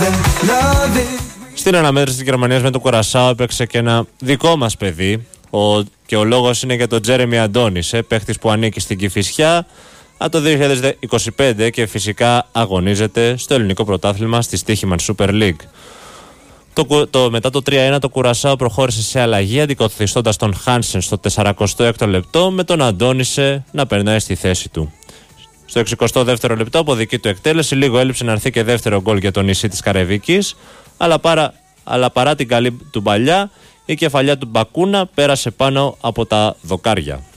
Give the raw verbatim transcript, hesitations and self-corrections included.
Στην αναμέτρηση της Γερμανίας με το Κουρασάο έπαιξε και ένα δικό μας παιδί. Ο, και ο λόγος είναι για τον Τζέρεμι Αντώνισε, παίχτης που ανήκει στην Κηφισιά από το δύο χιλιάδες είκοσι πέντε και φυσικά αγωνίζεται στο ελληνικό πρωτάθλημα στη Στίχημαν Super League. Το, το, μετά το τρία ένα το Κουρασάο προχώρησε σε αλλαγή, αντικαθιστώντας τον Χάνσεν στο σαρανταέκτο έκτο λεπτό με τον Αντώνισε να περνάει στη θέση του. Στο εξηκοστό δεύτερο λεπτό από δική του εκτέλεση λίγο έλειψε να έρθει και δεύτερο γκολ για το νησί της Καραϊβικής, αλλά, παρά, αλλά παρά την καλή του παλιά η κεφαλιά του Μπακούνα πέρασε πάνω από τα δοκάρια.